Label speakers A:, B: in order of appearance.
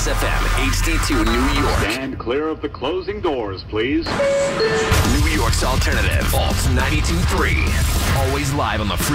A: Kiss FM, HD2 New York.
B: Stand clear of the closing doors, please.
A: New York's alternative, Alt 92.3. Always live on the free